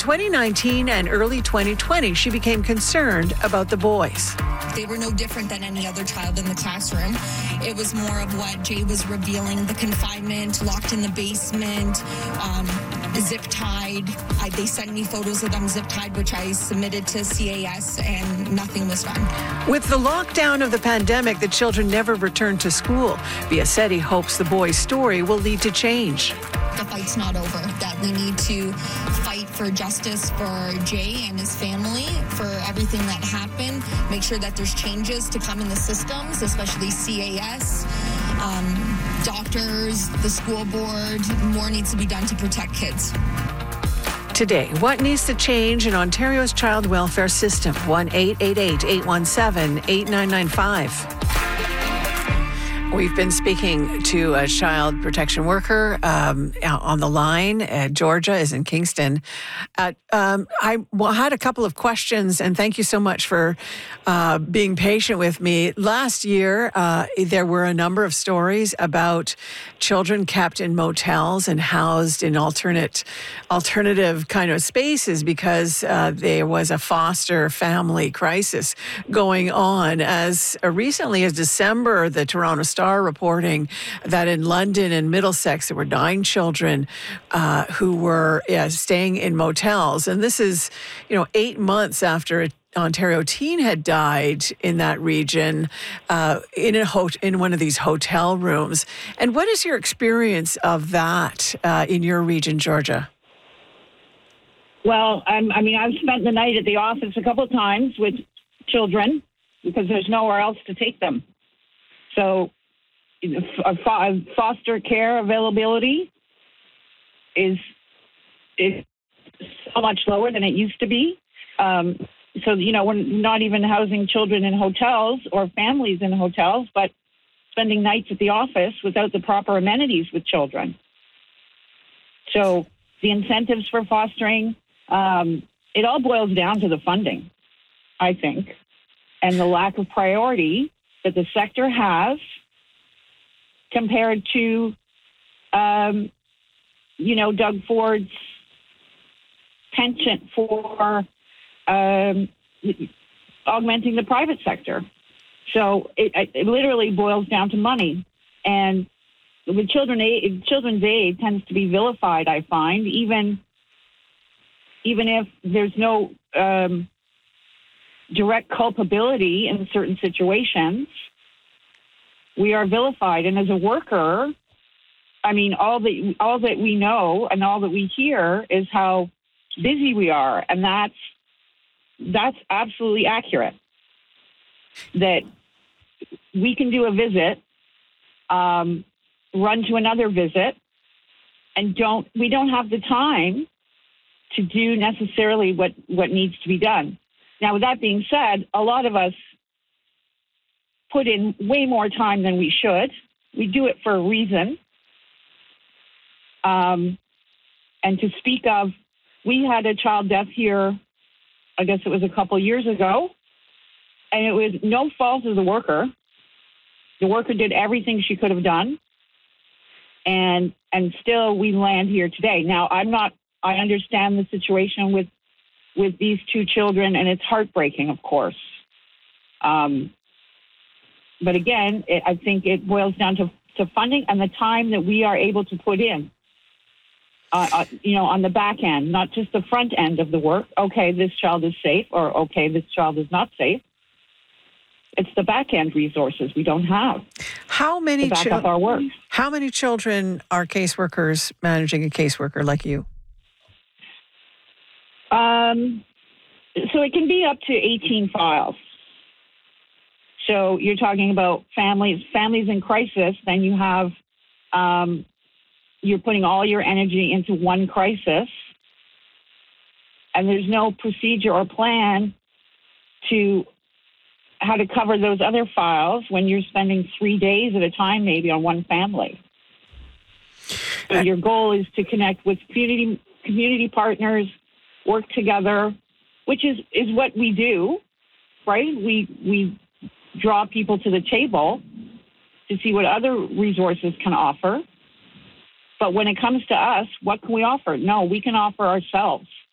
2019 and early 2020, she became concerned about the boys. They were no different than any other child in the classroom. It was more of what Jay was revealing, the confinement, locked in the basement, zip-tied. They sent me photos of them zip-tied, which I submitted to CAS, and nothing was done. With the lockdown of the pandemic, the children never returned to school. Biasetti hopes the boys' story will lead to change. The fight's not over, that we need to fight for justice for Jay and his family, for everything that happened, make sure that there's changes to come in the systems, especially CAS, doctors, the school board. More needs to be done to protect kids. Today, what needs to change in Ontario's child welfare system? 1-888-817-8995. We've been speaking to a child protection worker on the line. Georgia is in Kingston. I had a couple of questions, and thank you so much for being patient with me. Last year, there were a number of stories about children kept in motels and housed in alternative kind of spaces because there was a foster family crisis going on. As recently as December, the Toronto Star reporting that in London and Middlesex there were 9 children who were staying in motels, and this is 8 months after an Ontario teen had died in that region in one of these hotel rooms. And what is your experience of that in your region, Georgia? Well, I've spent the night at the office a couple of times with children because there's nowhere else to take them. So foster care availability is so much lower than it used to be. So, we're not even housing children in hotels or families in hotels, but spending nights at the office without the proper amenities with children. So the incentives for fostering, it all boils down to the funding, I think, and the lack of priority that the sector has compared to, Doug Ford's penchant for augmenting the private sector. So it literally boils down to money. And with children's aid tends to be vilified, I find, even if there's no direct culpability in certain situations. We are vilified, and as a worker, all that we know and all that we hear is how busy we are, and that's absolutely accurate. That we can do a visit, run to another visit, and we don't have the time to do necessarily what needs to be done. Now, with that being said, a lot of us put in way more time than we should. We do it for a reason. And to speak of, we had a child death here, I guess it was a couple years ago, and it was no fault of the worker. The worker did everything she could have done, and still we land here today. Now, I understand the situation with these 2 children, and it's heartbreaking, of course. But again, I think it boils down to funding and the time that we are able to put in, on the back end, not just the front end of the work. Okay, this child is safe, or okay, this child is not safe. It's the back end resources we don't have. How many to back up our work. How many children are caseworkers managing a caseworker like you? So it can be up to 18 files. So you're talking about families in crisis, then you have, you're putting all your energy into one crisis, and there's no procedure or plan to how to cover those other files when you're spending 3 days at a time maybe on one family. So your goal is to connect with community partners, work together, which is what we do, right? We draw people to the table to see what other resources can offer. But when it comes to us, what can we offer? No, we can offer ourselves.